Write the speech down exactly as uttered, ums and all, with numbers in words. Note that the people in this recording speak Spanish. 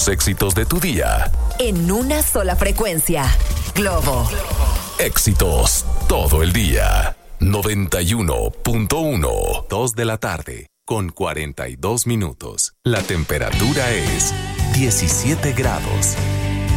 Los éxitos de tu día. En una sola frecuencia. Globo. Éxitos todo el día. noventa y uno punto uno. Dos de la tarde con cuarenta y dos minutos. La temperatura es diecisiete grados.